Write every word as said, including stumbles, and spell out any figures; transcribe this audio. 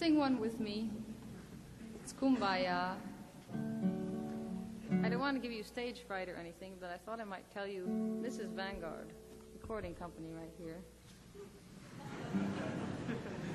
Sing one with me. It's Kumbaya. I don't want to give you stage fright or anything, but I thought I might tell you this is Vanguard Recording Company right here.